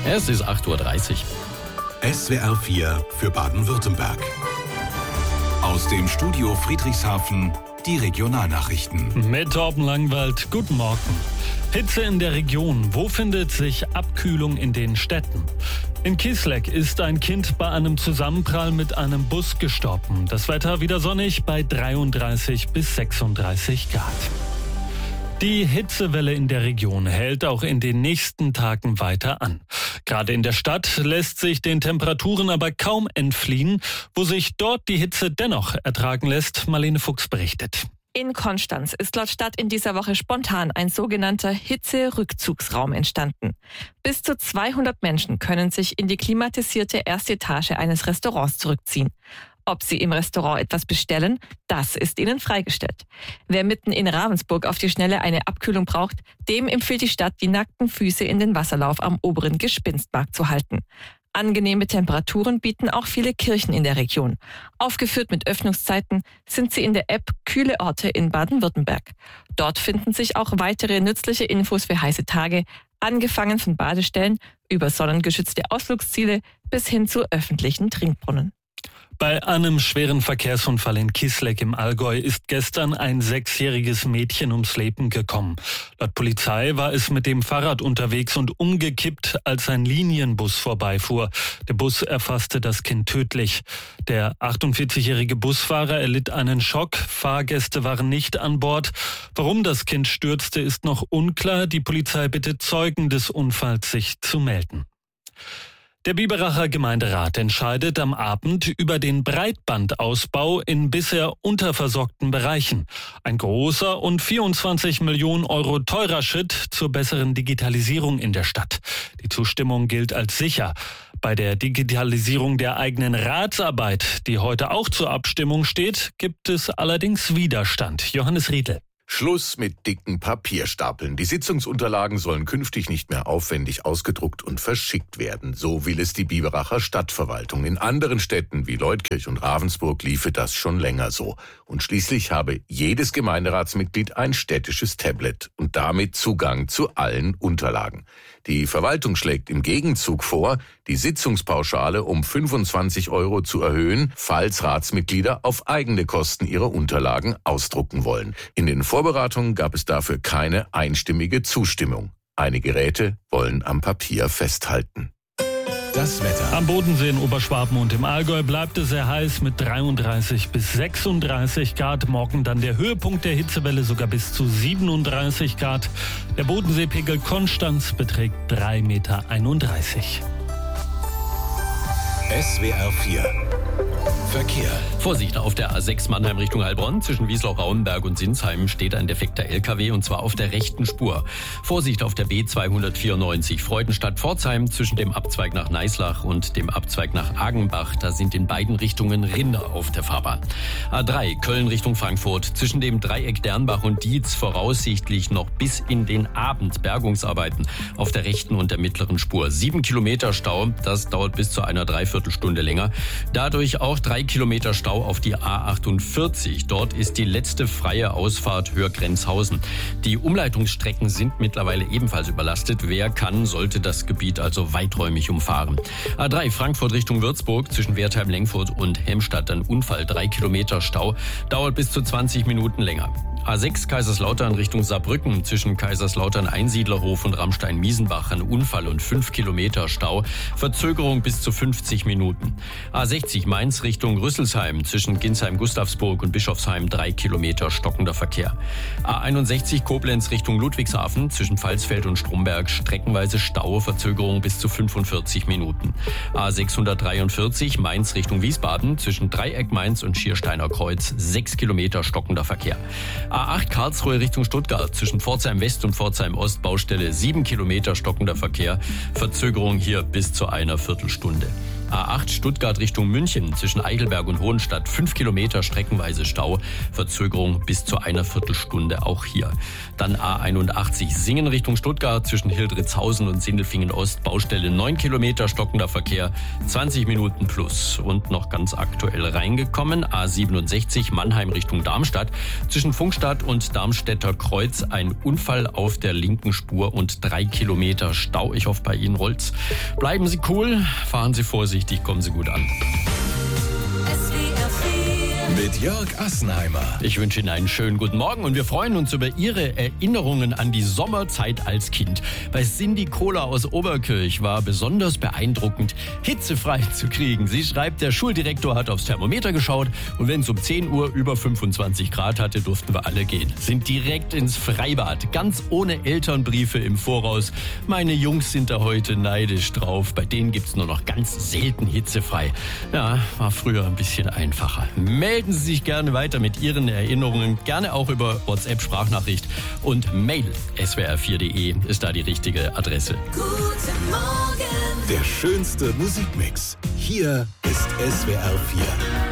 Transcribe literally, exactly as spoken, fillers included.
Es ist acht Uhr dreißig. S W R vier für Baden-Württemberg. Aus dem Studio Friedrichshafen die Regionalnachrichten. Mit Torben Langwald, guten Morgen. Hitze in der Region. Wo findet sich Abkühlung in den Städten? In Kisleck ist ein Kind bei einem Zusammenprall mit einem Bus gestorben. Das Wetter wieder sonnig bei dreiunddreißig bis sechsunddreißig Grad. Die Hitzewelle in der Region hält auch in den nächsten Tagen weiter an. Gerade in der Stadt lässt sich den Temperaturen aber kaum entfliehen. Wo sich dort die Hitze dennoch ertragen lässt, Marlene Fuchs berichtet. In Konstanz ist laut Stadt in dieser Woche spontan ein sogenannter Hitze-Rückzugsraum entstanden. Bis zu zweihundert Menschen können sich in die klimatisierte erste Etage eines Restaurants zurückziehen. Ob sie im Restaurant etwas bestellen, das ist ihnen freigestellt. Wer mitten in Ravensburg auf die Schnelle eine Abkühlung braucht, dem empfiehlt die Stadt, die nackten Füße in den Wasserlauf am oberen Gespinstmarkt zu halten. Angenehme Temperaturen bieten auch viele Kirchen in der Region. Aufgeführt mit Öffnungszeiten sind sie in der App Kühle Orte in Baden-Württemberg. Dort finden sich auch weitere nützliche Infos für heiße Tage, angefangen von Badestellen über sonnengeschützte Ausflugsziele bis hin zu öffentlichen Trinkbrunnen. Bei einem schweren Verkehrsunfall in Kisleck im Allgäu ist gestern ein sechsjähriges Mädchen ums Leben gekommen. Laut Polizei war es mit dem Fahrrad unterwegs und umgekippt, als ein Linienbus vorbeifuhr. Der Bus erfasste das Kind tödlich. Der achtundvierzigjährige Busfahrer erlitt einen Schock. Fahrgäste waren nicht an Bord. Warum das Kind stürzte, ist noch unklar. Die Polizei bittet Zeugen des Unfalls, sich zu melden. Der Biberacher Gemeinderat entscheidet am Abend über den Breitbandausbau in bisher unterversorgten Bereichen. Ein großer und vierundzwanzig Millionen Euro teurer Schritt zur besseren Digitalisierung in der Stadt. Die Zustimmung gilt als sicher. Bei der Digitalisierung der eigenen Ratsarbeit, die heute auch zur Abstimmung steht, gibt es allerdings Widerstand. Johannes Riedl. Schluss mit dicken Papierstapeln. Die Sitzungsunterlagen sollen künftig nicht mehr aufwendig ausgedruckt und verschickt werden. So will es die Biberacher Stadtverwaltung. In anderen Städten wie Leutkirch und Ravensburg liefe das schon länger so. Und schließlich habe jedes Gemeinderatsmitglied ein städtisches Tablet und damit Zugang zu allen Unterlagen. Die Verwaltung schlägt im Gegenzug vor, die Sitzungspauschale um fünfundzwanzig Euro zu erhöhen, falls Ratsmitglieder auf eigene Kosten ihre Unterlagen ausdrucken wollen. In den Vorbereitungen gab es dafür keine einstimmige Zustimmung. Einige Räte wollen am Papier festhalten. Das Wetter. Am Bodensee in Oberschwaben und im Allgäu bleibt es sehr heiß mit dreiunddreißig bis sechsunddreißig Grad. Morgen dann der Höhepunkt der Hitzewelle, sogar bis zu siebenunddreißig Grad. Der Bodenseepegel Konstanz beträgt drei Komma einunddreißig Meter. S W R vier Verkehr. Vorsicht, auf der A sechs Mannheim Richtung Heilbronn zwischen Wieslau-Rauenberg und Sinsheim steht ein defekter L K W und zwar auf der rechten Spur. Vorsicht auf der B zweihundertvierundneunzig Freudenstadt-Pforzheim zwischen dem Abzweig nach Neislach und dem Abzweig nach Agenbach. Da sind in beiden Richtungen Rinder auf der Fahrbahn. A drei Köln Richtung Frankfurt zwischen dem Dreieck Dernbach und Dietz voraussichtlich noch bis in den Abend Bergungsarbeiten auf der rechten und der mittleren Spur. Sieben Kilometer Stau, das dauert bis zu einer Dreiviertelstunde länger. Dadurch auch drei Kilometer Stau auf die A achtundvierzig. Dort ist die letzte freie Ausfahrt Hörgrenzhausen. Die Umleitungsstrecken sind mittlerweile ebenfalls überlastet. Wer kann, sollte das Gebiet also weiträumig umfahren. A drei Frankfurt Richtung Würzburg zwischen Wertheim-Lengfurt und Helmstadt ein Unfall. Drei Kilometer Stau, dauert bis zu zwanzig Minuten länger. A sechs Kaiserslautern Richtung Saarbrücken zwischen Kaiserslautern Einsiedlerhof und Ramstein-Miesenbach ein Unfall und fünf Kilometer Stau. Verzögerung bis zu fünfzig Minuten. A sechzig Mainz Richtung Rüsselsheim zwischen Ginsheim-Gustavsburg und Bischofsheim drei Kilometer stockender Verkehr. A einundsechzig Koblenz Richtung Ludwigshafen zwischen Pfalzfeld und Stromberg streckenweise Stau, Verzögerung bis zu fünfundvierzig Minuten. A sechshundertdreiundvierzig Mainz Richtung Wiesbaden zwischen Dreieck Mainz und Schiersteiner Kreuz sechs Kilometer stockender Verkehr. A acht Karlsruhe Richtung Stuttgart zwischen Pforzheim West und Pforzheim Ost Baustelle sieben Kilometer stockender Verkehr. Verzögerung hier bis zu einer Viertelstunde. A acht Stuttgart Richtung München zwischen Eichelberg und Hohenstadt. Fünf Kilometer streckenweise Stau. Verzögerung bis zu einer Viertelstunde auch hier. Dann A einundachtzig Singen Richtung Stuttgart zwischen Hildritzhausen und Sindelfingen Ost. Baustelle neun Kilometer stockender Verkehr. zwanzig Minuten plus. Und noch ganz aktuell reingekommen. A siebenundsechzig Mannheim Richtung Darmstadt. Zwischen Funkstadt und Darmstädter Kreuz ein Unfall auf der linken Spur und drei Kilometer Stau. Ich hoffe, bei Ihnen rollt's. Bleiben Sie cool, fahren Sie vorsichtig, kommen Sie gut an. Mit Jörg Assenheimer. Ich wünsche Ihnen einen schönen guten Morgen und wir freuen uns über Ihre Erinnerungen an die Sommerzeit als Kind. Bei Cindy Kohler aus Oberkirch war besonders beeindruckend, hitzefrei zu kriegen. Sie schreibt, der Schuldirektor hat aufs Thermometer geschaut und wenn es um zehn Uhr über fünfundzwanzig Grad hatte, durften wir alle gehen. Sind direkt ins Freibad, ganz ohne Elternbriefe im Voraus. Meine Jungs sind da heute neidisch drauf. Bei denen gibt's nur noch ganz selten hitzefrei. Ja, war früher ein bisschen einfacher. Melden Sie sich gerne weiter mit Ihren Erinnerungen, gerne auch über WhatsApp-Sprachnachricht und Mail. S W R vier punkt de ist da die richtige Adresse. Guten Morgen. Der schönste Musikmix. Hier ist S W R vier.